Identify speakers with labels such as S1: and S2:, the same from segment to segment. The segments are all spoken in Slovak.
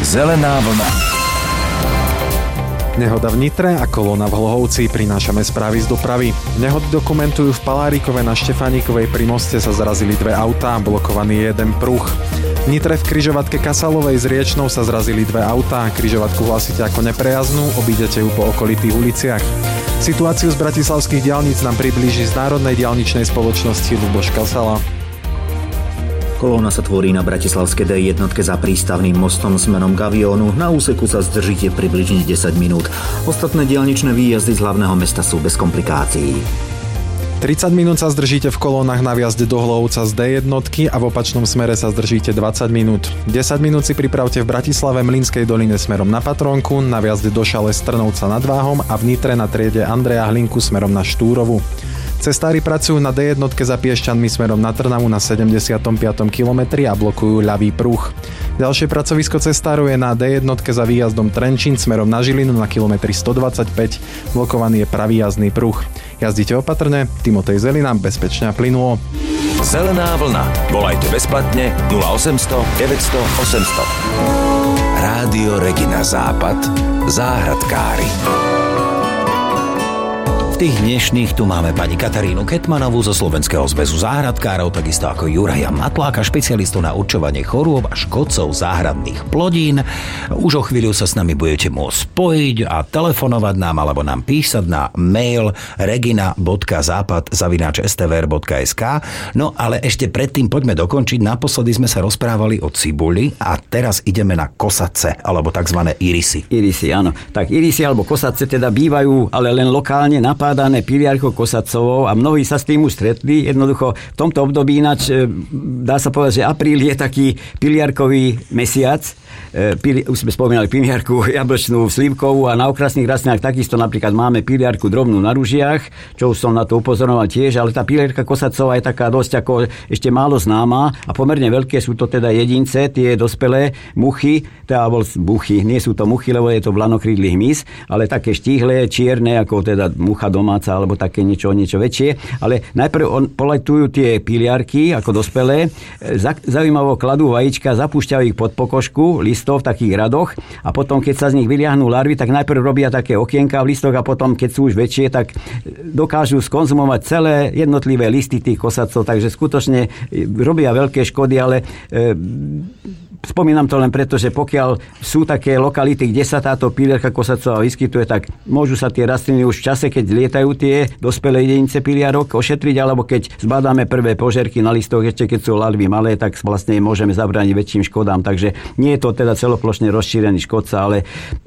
S1: Zelená vlna.
S2: Nehoda v Nitre a kolóna v Hlohovci. Prinášame správy z dopravy. Nehody dokumentujú v Palárikove na Štefánikovej pri moste sa zrazili dve autá, blokovaný jeden pruh. V Nitre v križovatke Kasalovej s Riečnou sa zrazili dve autá. Križovatku hlásite ako neprejaznú, obídete ju po okolitých uliciach. Situáciu z bratislavských diaľnic nám priblíži z Národnej diaľničnej spoločnosti Ľuboš Kasala.
S3: Kolóna sa tvorí na bratislavskej D1 za prístavným mostom smerom k Aviónu. Na úseku sa zdržíte približne 10 minút. Ostatné diaľničné výjazdy z hlavného mesta sú bez komplikácií.
S2: 30 minút sa zdržíte v kolónach na viazde do Hlohovca z D1 a v opačnom smere sa zdržíte 20 minút. 10 minút si pripravte v Bratislave Mlynskej doline smerom na Patrónku, na viazde do Šale z Trnovca nad Váhom a v Nitre na triede Andreja Hlinku smerom na Štúrovu. Cestári pracujú na D1 za Piešťanmi smerom na Trnavu na 75. kilometri a blokujú ľavý pruh. Ďalšie pracovisko cestárov je na D1 za výjazdom Trenčín smerom na Žilinu na kilometri 125. Blokovaný je pravý jazdný pruh. Jazdite opatrne, Timotej Zelina, bezpečne a plynulo.
S1: Zelená vlna. Volajte bezplatne 0800 900 800. Rádio Regina Západ. Záhradkári. V tých dnešných tu máme pani Katarínu Ketmanovú zo Slovenského zväzu záhradkárov, takisto ako Juraja Matláka, špecialistu na určovanie chorôb a škodcov záhradných plodín. Už o chvíľu sa s nami budete môcť spojiť a telefonovať nám alebo nám písať na mail regina.zapad@stvr.sk. No ale ešte predtým poďme dokončiť. Naposledy sme sa rozprávali o cibuli a teraz ideme na kosace alebo tzv. Irisy.
S4: Irisy, áno. Tak irisy alebo kosace teda bývajú, ale len lokálne napádané piliarkou kosacovou a mnohí sa s tým už stretli. Jednoducho v tomto období ináč dá sa povedať, že apríl je taký piliarkový mesiac. Už sme spomínali piliarku jablčnú, slivkovú a na okrasných rastlinách takisto napríklad máme piliarku drobnú na ružiach, čo už som na to upozorňoval tiež, ale tá piliarka kosacová je taká dosť ako ešte málo známa a pomerne veľké sú to teda jedince, tie dospelé muchy, teda buchy, nie sú to muchy, lebo je to vlanokrídly hmyz, ale také štíhle, čierne, ako teda mucha domáca alebo také niečo väčšie, ale najprv poletujú tie piliarky ako dospelé, zaujímavo kladú vajíčka, zapúšťajú ich pod pokožku listov v takých radoch a potom, keď sa z nich vyliahnú larvy, tak najprv robia také okienka v listoch a potom, keď sú už väčšie, tak dokážu skonzumovať celé jednotlivé listy tých kosacov, takže skutočne robia veľké škody, ale spomínam to len preto, že pokiaľ sú také lokality, kde sa táto piliarka kosacová vyskytuje, tak môžu sa tie rastliny už v čase, keď lietajú tie dospelé jedinice piliarok, ošetriť, alebo keď zbadáme prvé požiarky na listoch, ešte keď sú larvy malé, tak vlastne môžeme zabrániť väčším škodám. Takže nie je to teda celoplošne rozšírený škodca, ale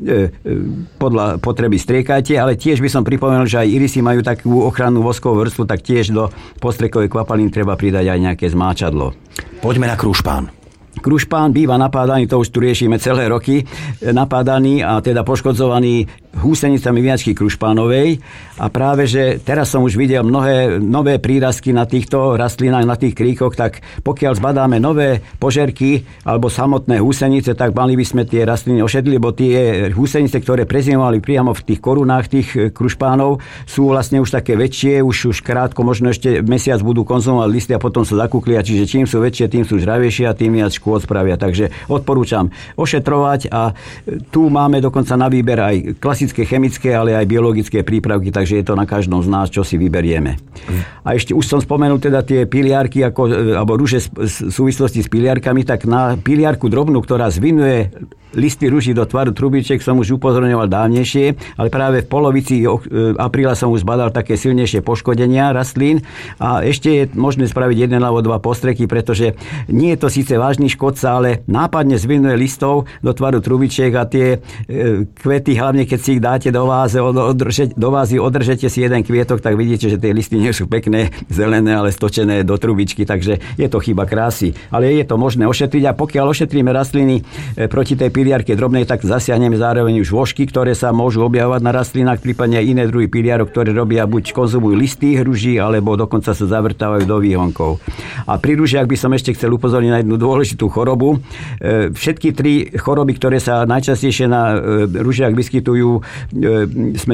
S4: podľa potreby striekajte, ale tiež by som pripomenul, že aj irisy majú takú ochrannú voskovú vrstvu, tak tiež do postrekovej kvapaliny treba pridať aj nejaké zmáčadlo.
S1: Poďme na krušpán.
S4: Krušpán býva napádaný, to už tu riešime celé roky, napádaný a teda poškodzovaný húsenicami vinačky krušpánovej a práve, že teraz som už videl mnohé nové prírastky na týchto rastlinách, na tých kríkoch, tak pokiaľ zbadáme nové požerky alebo samotné húsenice, tak mali by sme tie rastliny ošetriť, lebo tie húsenice, ktoré prezimovali priamo v tých korunách tých krušpánov, sú vlastne už také väčšie, už krátko, možno ešte mesiac budú konzumovať listy a potom sa zakúklia, čiže čím sú väčšie, tým sú žravejšie a tým viac škôd spravia. Takže odporúčam ošetrovať a tu máme dokonca na výber aj klasické chemické, ale aj biologické prípravky, takže je to na každom z nás, čo si vyberieme. A ešte už som spomenul teda tie piliarky alebo rúže v súvislosti s piliarkami, tak na piliarku drobnú, ktorá zvinuje listy ruží do tvaru trubičiek, som už upozorňoval dávnejšie, ale práve v polovici apríla som už zbadal také silnejšie poškodenia rastlín a ešte je možné spraviť 1 alebo 2 postreky, pretože nie je to síce vážny škodca, ale nápadne zvinuje listov do tvaru trubičiek a tie kvety, hlavne keď si ich dáte do vázy, održete si jeden kvietok, tak vidíte, že tie listy nie sú pekné, zelené, ale stočené do trubičky, takže je to chyba krásy. Ale je to možné ošetriť a pokiaľ ošetríme rastliny proti tej piliarke drobnej, tak zasiahneme zároveň už vožky, ktoré sa môžu objavovať na rastlinách, prípadne aj iné druhy piliarok, ktoré robia buď konzumujú listy hruží, alebo dokonca sa zavrtávajú do výhonkov. A pri ružiach by som ešte chcel upozorniť na jednu dôležitú chorobu. Všetky 3 choroby, ktoré sa najčastejšie na ružiach vyskytujú, sme